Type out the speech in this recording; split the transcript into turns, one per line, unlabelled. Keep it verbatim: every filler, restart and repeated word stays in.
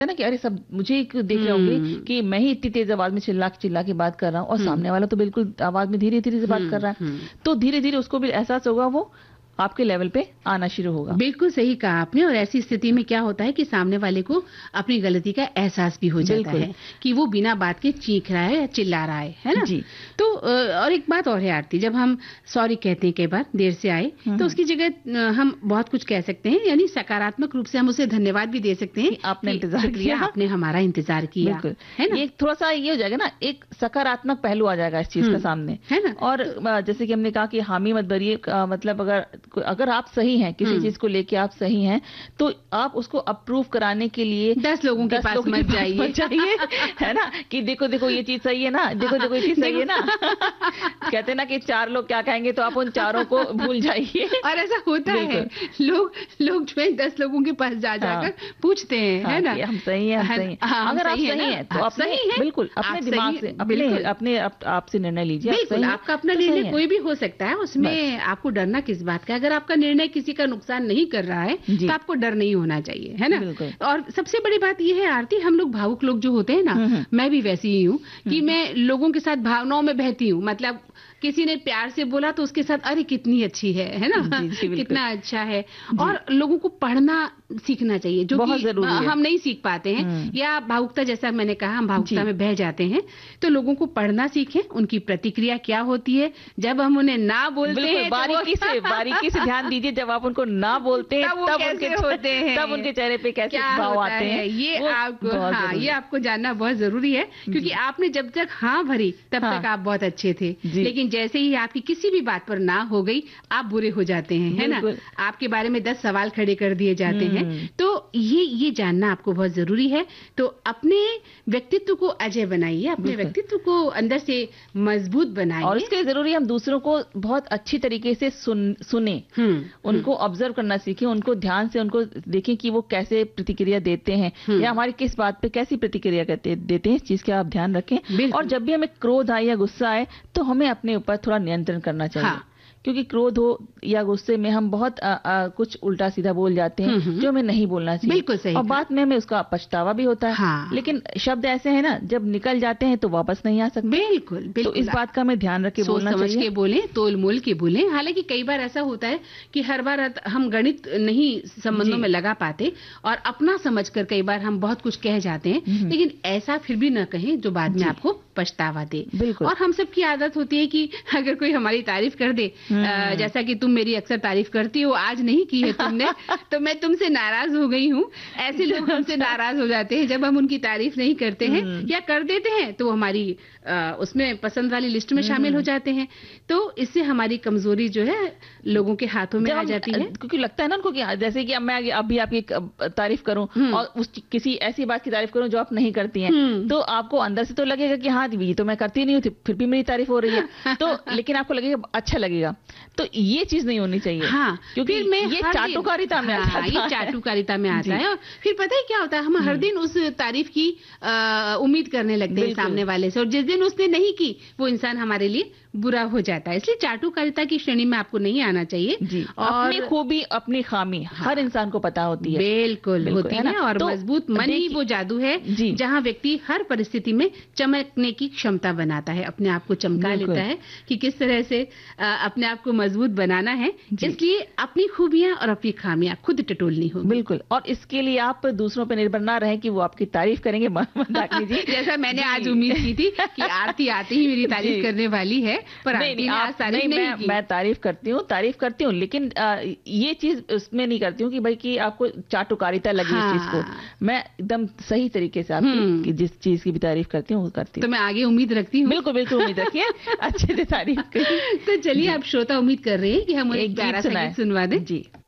है ना कि अरे सब मुझे एक देख रहे होंगे कि मैं ही इतनी तेज आवाज में चिल्ला चिल्ला के बात कर रहा हूँ और सामने वाला तो बिल्कुल आवाज में धीरे धीरे से बात कर रहा है, तो धीरे धीरे उसको भी एहसास होगा, वो आपके लेवल पे आना शुरू होगा।
बिल्कुल सही कहा आपने। और ऐसी स्थिति में क्या होता है कि सामने वाले को अपनी गलती का एहसास भी हो जाता है कि वो बिना बात के चीख रहा है या चिल्ला रहा है, है ना
जी।
तो और एक बात और है आरती, जब हम सॉरी कहते हैं कई बार देर से आए, तो उसकी जगह हम बहुत कुछ कह सकते हैं, यानी सकारात्मक रूप से हम उसे धन्यवाद भी दे सकते हैं,
आपने इंतजार किया,
आपने हमारा इंतजार किया,
है ना। ये थोड़ा सा ये हो जाएगा ना, एक सकारात्मक पहलू आ जाएगा इस चीज का सामने,
है ना।
और जैसे कि हमने कहा कि हामी मत भरिए, मतलब अगर अगर आप सही हैं, किसी चीज को लेके आप सही हैं, तो आप उसको अप्रूव कराने के लिए
दस लोगों के पास मत जाइए,
है ना, कि देखो देखो ये चीज सही है ना, देखो देखो ये चीज सही है ना। कहते हैं ना कि चार लोग क्या कहेंगे, तो आप उन चारों को भूल जाइए।
और ऐसा होता है, लोग लोग जो है दस लोगों के पास जा जाकर पूछते हैं, है ना,
हम सही हैं, हम सही हैं। अगर आप सही हैं तो आप सही हैं, बिल्कुल अपने दिमाग से अपने अपने आपसे निर्णय लीजिए।
बिल्कुल, आपका अपना निर्णय कोई भी हो सकता है, उसमें आपको डरना किस बात का। अगर आपका निर्णय किसी का नुकसान नहीं कर रहा है तो आपको डर नहीं होना चाहिए, है ना। और सबसे बड़ी बात यह है आरती, हम लोग भावुक लोग जो होते हैं ना, मैं भी वैसी ही हूँ कि मैं लोगों के साथ भावनाओं में बहती हूँ। मतलब किसी ने प्यार से बोला तो उसके साथ अरे कितनी अच्छी है, है ना, कितना अच्छा है। और लोगों को पढ़ना सीखना चाहिए, जो
बहुत जरूरी है,
हम नहीं सीख पाते हैं, या भावुकता, जैसा मैंने कहा, हम भावुकता में बह जाते हैं। तो लोगों को पढ़ना सीखें, उनकी प्रतिक्रिया क्या होती है जब हम उन्हें ना बोलते हैं।
बारीकी से बारीकी से ध्यान दीजिए, जब आप उनको ना बोलते हैं
तब, तब उनके होते हैं,
तब उनके चेहरे पे कैसे भाव आते हैं,
ये आपको हाँ ये आपको जानना बहुत जरूरी है। क्योंकि आपने जब तक हाँ भरी तब तक आप बहुत अच्छे थे, लेकिन जैसे ही आपकी किसी भी बात पर ना हो गई, आप बुरे हो जाते हैं, है ना। आपके बारे में दस सवाल खड़े कर दिए जाते हैं। तो ये ये जानना आपको बहुत जरूरी है। तो अपने व्यक्तित्व को अजय बनाइए, अपने व्यक्तित्व को अंदर से मजबूत बनाइए,
और इसके जरूरी हम दूसरों को बहुत अच्छी तरीके से सुन सुने, उनको ऑब्जर्व करना सीखें, उनको ध्यान से उनको देखें कि वो कैसे प्रतिक्रिया देते हैं, या हमारी किस बात पे कैसी प्रतिक्रिया करते देते हैं, इस चीज का आप ध्यान रखें। और जब भी हमें क्रोध आए या गुस्सा आए, तो हमें अपने ऊपर थोड़ा नियंत्रण करना चाहिए। हाँ। क्योंकि क्रोध हो या गुस्से में हम बहुत आ, आ, कुछ उल्टा सीधा बोल जाते हैं, जो हमें नहीं बोलना चाहिए।
बिल्कुल सही।
और बाद में हमें उसका पछतावा भी होता है।
हाँ।
लेकिन शब्द ऐसे हैं ना, जब निकल जाते हैं तो वापस नहीं आ सकते।
बिल्कुल, बिल्कुल।
तो इस बात का हमें ध्यान रख के बोलना चाहिए,
समझ के बोले, तोल मोल के बोले। हालांकि कई बार ऐसा होता है कि हर बार हम गणित नहीं संबंधों में लगा पाते, और अपना समझकर कई बार हम बहुत कुछ कह जाते हैं, लेकिन ऐसा फिर भी न कहें जो बाद में आपको पछतावा दे। और हम सबकी आदत होती है कि अगर कोई हमारी तारीफ कर दे, जैसा कि तुम मेरी अक्सर तारीफ करती हो, आज नहीं की है तुमने, तो मैं तुमसे नाराज हो गई हूँ। ऐसे लोग हमसे नाराज हो जाते हैं जब हम उनकी तारीफ नहीं करते हैं, या कर देते हैं तो हमारी आ, उसमें पसंद वाली लिस्ट में शामिल हो जाते हैं। तो इससे हमारी कमजोरी जो है लोगों के हाथों में आ जाती है।
क्योंकि लगता है ना उनको कि जैसे कि अब मैं अभी आपकी तारीफ करूं और उस किसी ऐसी बात की तारीफ करूं जो आप नहीं करती हैं, तो आपको अंदर से तो लगेगा कि हाँ ये तो मैं करती नहीं हूँ, फिर भी मेरी तारीफ हो रही है, तो लेकिन आपको लगेगा अच्छा लगेगा। तो ये चीज नहीं होनी चाहिए।
हाँ,
क्योंकि मैं ये चाटुकारिता में आता है,
ये चाटुकारिता में आता है। और फिर पता है क्या होता है, हम हर दिन उस तारीफ की उम्मीद करने लगते हैं सामने वाले से, और जिस दिन उसने नहीं की वो इंसान हमारे लिए बुरा हो जाता है। इसलिए चाटुकारिता की श्रेणी में आपको नहीं आना चाहिए।
जी। और अपनी खूबी अपनी खामी हाँ। हर इंसान को पता होती है।
बिल्कुल, बिल्कुल होती है, है। और तो मजबूत मन ही वो जादू है जहाँ व्यक्ति हर परिस्थिति में चमकने की क्षमता बनाता है, अपने आप को चमका लेता है कि किस तरह से अपने आप को मजबूत बनाना है। इसलिए अपनी खूबियां और अपनी खामियां खुद टटोलनी होगी।
बिल्कुल। और इसके लिए आप दूसरों पर निर्भर ना रहे कि वो आपकी तारीफ करेंगे। जी
जैसा मैंने आज उम्मीद की थी कि आरती आते ही मेरी तारीफ करने वाली है, पर
नहीं, नहीं, आप, नहीं, नहीं मैं, मैं तारीफ करती हूँ तारीफ करती हूँ लेकिन आ, ये चीज उसमें नहीं करती हूँ कि भाई कि आपको चाटुकारिता लगी। हाँ। इस चीज को मैं एकदम सही तरीके से आपकी जिस चीज की भी तारीफ करती हूँ वो करती हूँ।
तो मैं आगे उम्मीद रखती हूँ।
बिल्कुल बिल्कुल उम्मीद रखिए अच्छे से तारीफ करिए।
तो चलिए आप श्रोता उम्मीद कर रहे हैं कि हम एक प्यारा सा गीत सुनवा दें।
जी।